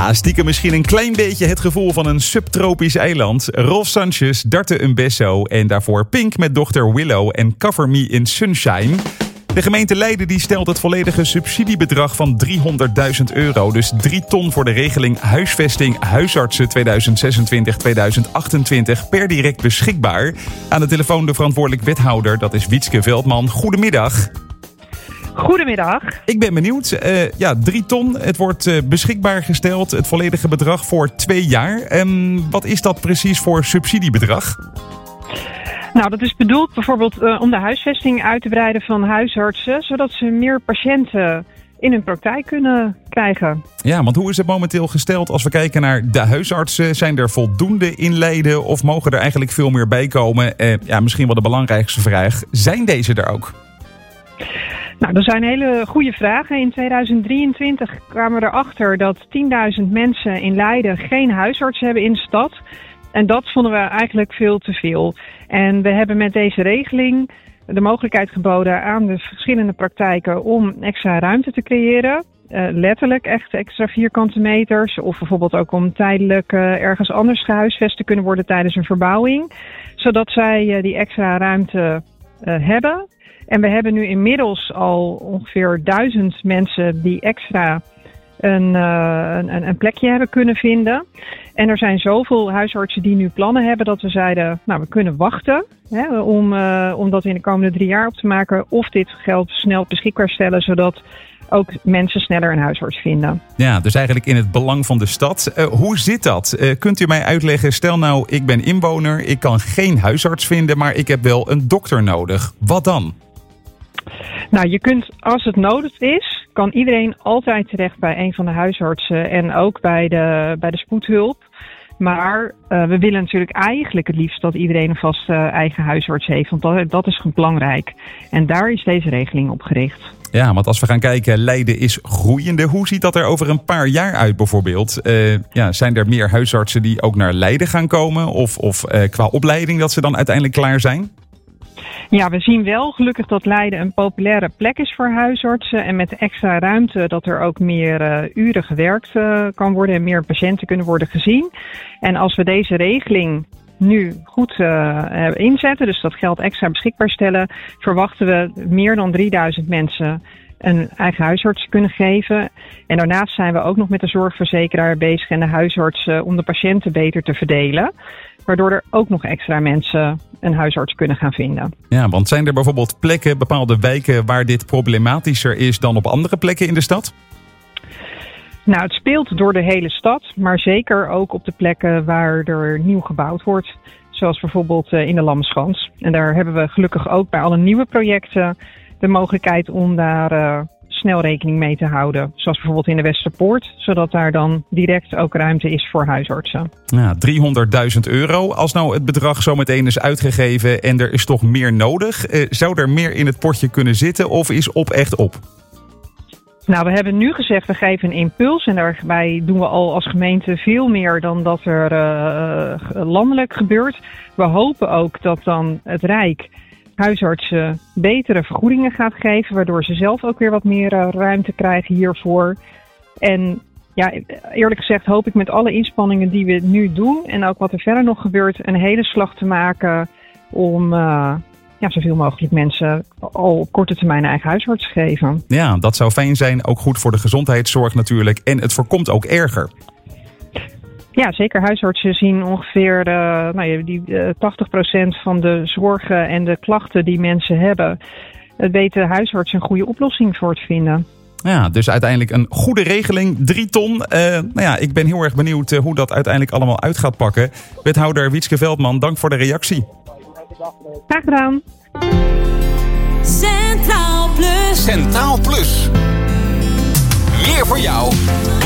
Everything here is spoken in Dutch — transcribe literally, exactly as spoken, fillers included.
Ja, stiekem misschien een klein beetje het gevoel van een subtropisch eiland. Rolf Sanchez, Darte Umbesso en daarvoor Pink met dochter Willow en Cover Me in Sunshine. De gemeente Leiden die stelt het volledige subsidiebedrag van driehonderdduizend euro. Dus drie ton voor de regeling huisvesting huisartsen tweeduizend zesentwintig tweeduizend achtentwintig per direct beschikbaar. Aan de telefoon de verantwoordelijk wethouder, dat is Wietske Veldman. Goedemiddag. Goedemiddag. Ik ben benieuwd. Uh, ja, drie ton. Het wordt uh, beschikbaar gesteld. Het volledige bedrag voor twee jaar. Um, wat is dat precies voor subsidiebedrag? Nou, dat is bedoeld bijvoorbeeld uh, om de huisvesting uit te breiden van huisartsen, zodat ze meer patiënten in hun praktijk kunnen krijgen. Ja, want hoe is het momenteel gesteld als we kijken naar de huisartsen? Zijn er voldoende in Leiden of mogen er eigenlijk veel meer bij komen? Uh, ja, misschien wel de belangrijkste vraag. Zijn deze er ook? Nou, dat zijn hele goede vragen. In tweeduizend drieëntwintig kwamen we erachter dat tienduizend mensen in Leiden geen huisarts hebben in de stad. En dat vonden we eigenlijk veel te veel. En we hebben met deze regeling de mogelijkheid geboden aan de verschillende praktijken om extra ruimte te creëren. Uh, letterlijk echt extra vierkante meters. Of bijvoorbeeld ook om tijdelijk uh, ergens anders gehuisvest te kunnen worden tijdens een verbouwing. Zodat zij uh, die extra ruimte uh, hebben. En we hebben nu inmiddels al ongeveer duizend mensen die extra een, uh, een, een plekje hebben kunnen vinden. En er zijn zoveel huisartsen die nu plannen hebben dat we zeiden, nou we kunnen wachten hè, om, uh, om dat in de komende drie jaar op te maken. Of dit geld snel beschikbaar stellen, zodat ook mensen sneller een huisarts vinden. Ja, dus eigenlijk in het belang van de stad. Uh, hoe zit dat? Uh, kunt u mij uitleggen, stel nou ik ben inwoner, ik kan geen huisarts vinden, maar ik heb wel een dokter nodig. Wat dan? Nou, je kunt, als het nodig is, kan iedereen altijd terecht bij een van de huisartsen en ook bij de, bij de spoedhulp. Maar uh, we willen natuurlijk eigenlijk het liefst dat iedereen een vaste uh, eigen huisarts heeft, want dat, dat is belangrijk. En daar is deze regeling op gericht. Ja, want als we gaan kijken, Leiden is groeiende. Hoe ziet dat er over een paar jaar uit bijvoorbeeld? Uh, ja, zijn er meer huisartsen die ook naar Leiden gaan komen? Of, of uh, qua opleiding dat ze dan uiteindelijk klaar zijn? Ja, we zien wel gelukkig dat Leiden een populaire plek is voor huisartsen. En met extra ruimte dat er ook meer uh, uren gewerkt uh, kan worden en meer patiënten kunnen worden gezien. En als we deze regeling nu goed uh, inzetten, dus dat geld extra beschikbaar stellen, verwachten we meer dan drieduizend mensen een eigen huisarts kunnen geven. En daarnaast zijn we ook nog met de zorgverzekeraar bezig en de huisartsen om de patiënten beter te verdelen. Waardoor er ook nog extra mensen een huisarts kunnen gaan vinden. Ja, want zijn er bijvoorbeeld plekken, bepaalde wijken waar dit problematischer is dan op andere plekken in de stad? Nou, het speelt door de hele stad, maar zeker ook op de plekken waar er nieuw gebouwd wordt. Zoals bijvoorbeeld in de Lammenschans. En daar hebben we gelukkig ook bij alle nieuwe projecten de mogelijkheid om daar uh, snel rekening mee te houden. Zoals bijvoorbeeld in de Westerpoort, zodat daar dan direct ook ruimte is voor huisartsen. Ja, driehonderdduizend euro. Als nou het bedrag zo meteen is uitgegeven en er is toch meer nodig, eh, zou er meer in het potje kunnen zitten of is op echt op? Nou, we hebben nu gezegd, we geven een impuls en daarbij doen we al als gemeente veel meer dan dat er uh, landelijk gebeurt. We hopen ook dat dan het Rijk huisartsen betere vergoedingen gaat geven, waardoor ze zelf ook weer wat meer uh, ruimte krijgen hiervoor. En ja, eerlijk gezegd hoop ik met alle inspanningen die we nu doen en ook wat er verder nog gebeurt, een hele slag te maken om uh, ja, zoveel mogelijk mensen al op korte termijn een eigen huisarts te geven. Ja, dat zou fijn zijn. Ook goed voor de gezondheidszorg natuurlijk. En het voorkomt ook erger. Ja, zeker. Huisartsen zien ongeveer uh, nou ja, die, uh, tachtig procent van de zorgen en de klachten die mensen hebben. Het weten huisartsen een goede oplossing voor te vinden. Ja, dus uiteindelijk een goede regeling. Drie ton. Uh, nou ja, ik ben heel erg benieuwd uh, hoe dat uiteindelijk allemaal uit gaat pakken. Wethouder Wietske Veldman, dank voor de reactie. Graag gedaan. Centraal Plus. Centraal Plus. Meer voor jou.